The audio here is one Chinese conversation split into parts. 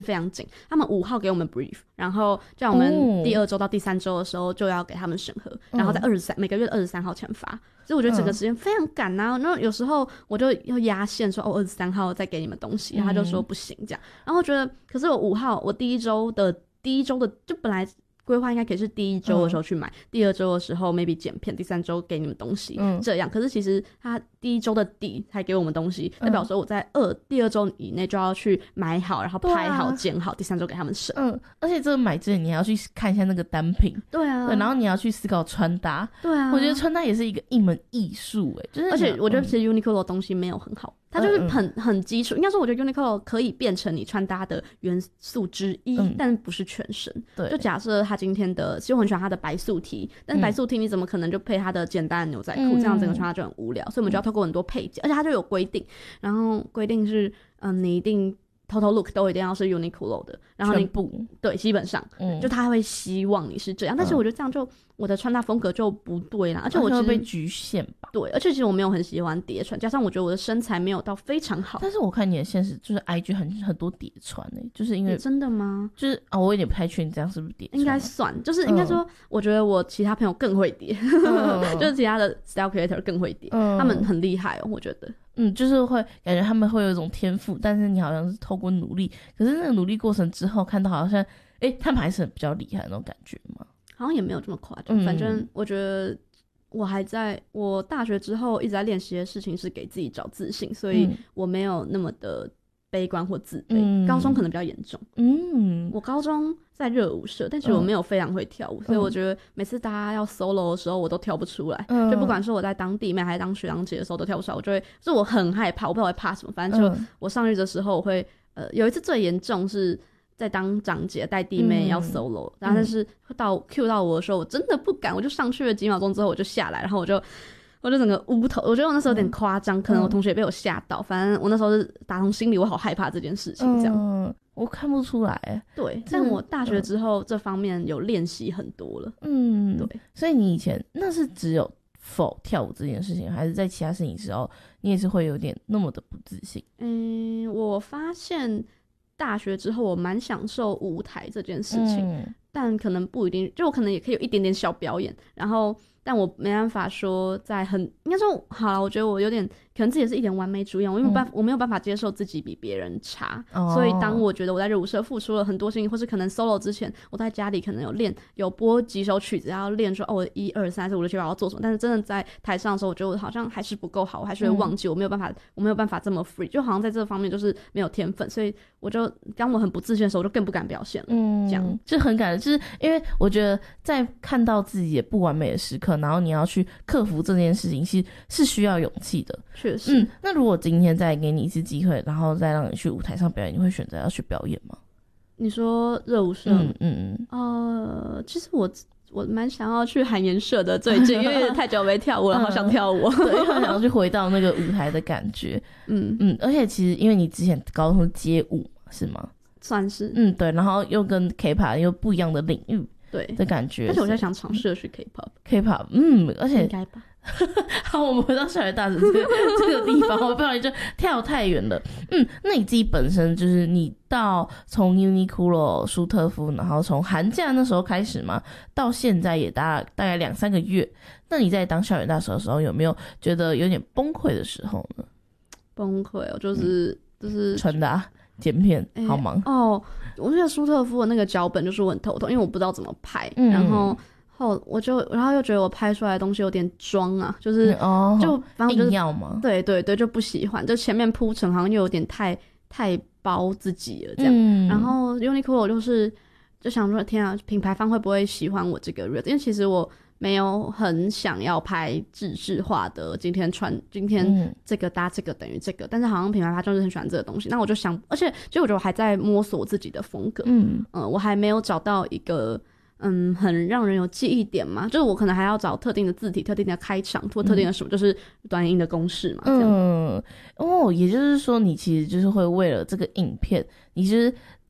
非常紧，他们5号给我们 brief， 然后叫我们第2周到第3周的时候就要给他们审核，然后在每个月的23号前发，所以我觉得整个时间非常赶啊。然后有时候我就要压线说23号再给你们东西，然后他就说不行这样，然后我觉得可是我5号我第一周的就本来规划应该可以是第1周的时候去买，第2周的时候 maybe 剪片，第3周给你们东西，这样。可是其实他第1周的底才给我们东西，代表说我在第2周以内就要去买好，然后拍好、剪好，第3周给他们审。 而且这个买之前你还要去看一下那个单品， 对啊， 对，然后你要去思考穿搭， 对啊， 我觉得穿搭也是一门艺术，就是而且我觉得其实 Uniqlo 的东西没有很好。它就是很基础，应该说我觉得 Uniqlo 可以变成你穿搭的元素之一，但不是全身。对，就假设他今天的，其实我很喜欢他的白素 T， 但是白素 T 你怎么可能就配他的简单的牛仔裤，这样整个穿搭就很无聊，所以我们就要透过很多配件，而且它就有规定，然后规定是你一定total look 都一定要是 Uniqlo 的，然后你对基本上，就他会希望你是这样，但是我觉得这样就我的穿搭风格就不对啦，而且我其实会被局限吧。 对，而且其实我没有很喜欢叠穿，加上我觉得我的身材没有到非常好。 但是我看你的现实就是 IG 很多叠穿就是因为真的吗？ 就是我有点不太确定这样是不是叠穿， 应该算，就是应该说，我觉得我其他朋友更会叠，就是其他的 style creator 更会叠，他们很厉害我觉得。 就是会感觉他们会有一种天赋，但是你好像是透过努力，可是那个努力过程之后看到好像他们还是很比较厉害的那种感觉嘛。 好像也没有这么夸张，反正我觉得我大学之后一直在练习的事情是给自己找自信，所以我没有那么的悲观或自卑。高中可能比较严重。我高中在热舞社，但其实我没有非常会跳舞，所以我觉得每次大家要 solo 的时候我都跳不出来，就不管是我在当弟妹还是当学长姐的时候都跳不出来，就我很害怕，我不知道我会怕什么，反正就我上去的时候我会有一次最严重是在当长姐带弟妹要 solo，然后但是Q 到我的时候我真的不敢，我就上去了几秒钟之后我就下来，然后我就整个乌头，我觉得我那时候有点夸张，可能我同学也被我吓到，反正我那时候是打从心里我好害怕这件事情这样。 我看不出来对，但我大学之后这方面有练习很多了。对， 所以你以前那是只有跳舞这件事情，还是在其他事情时候你也是会有点那么的不自信？ 我发现大学之后我蛮享受舞台这件事情，但可能不一定，就我可能也可以有一点点小表演，然后但我没办法说应该说好了，我觉得我有点可能自己是一点完美主义，我没有办法接受自己比别人差，所以当我觉得我在热舞社付出了很多心力，或是可能 solo 之前我在家里可能有播几首曲子，要练说我1、2、3、4、5、6、7、8要做什么，但是真的在台上的时候我觉得我好像还是不够好，我还是会忘记，我没有办法这么 free， 就好像在这方面就是没有天分，所以当我很不自信的时候我就更不敢表现了。这样就很感人，就是因为我觉得在看到自己也不完美的时刻，然后你要去克服这件事情是需要勇气的。 确实。 那如果今天再给你一次机会，然后再让你去舞台上表演，你会选择要去表演吗？ 你说热舞社？其实我蛮想要去韩研社的，最近因为太久没跳舞了，好想跳舞。 对，好想要去回到那个舞台的感觉。而且其实因为你之前高中是街舞是吗？ 算是。 对，然后又跟 K-pop 又不一样的领域，对的感觉。 而且我在想尝试的是 K-pop， 而且应该吧。 好，我们回到校园大使这个地方，我不小心就跳太远了。那你自己本身就是你从 Uniqlo 舒特夫，然后从寒假那时候开始嘛，到现在也大概2-3个月。那你在当校园大使的时候，有没有觉得有点崩溃的时候呢？ 崩溃就是穿搭剪片好忙我觉得舒特夫的那个脚本就是我很头痛，因为我不知道怎么拍，然后又觉得我拍出来的东西有点装啊，就是就反正就是硬要吗？ 对对对，就不喜欢，就前面铺陈好像又有点太包自己了这样。然后 Uniqlo 就想说天啊，品牌方会不会喜欢我这个人？因为其实我没有很想要拍自制化的，今天这个搭这个等于这个，但是好像品牌方就是很喜欢这个东西。那我就想，而且其实我觉得我还在摸索自己的风格，我还没有找到一个很让人有记忆点嘛，就是我可能还要找特定的字体、特定的开场或特定的什么，就是短音的公式嘛。 也就是说，你其实就是会为了这个影片，你就是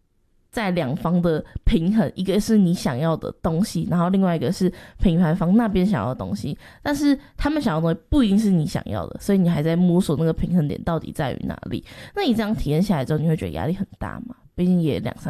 在两方的平衡，一个是你想要的东西，然后另外一个是品牌方那边想要的东西，但是他们想要的东西不一定是你想要的，所以你还在摸索那个平衡点到底在于哪里。那你这样体验下来之后，你会觉得压力很大吗？毕竟也2-3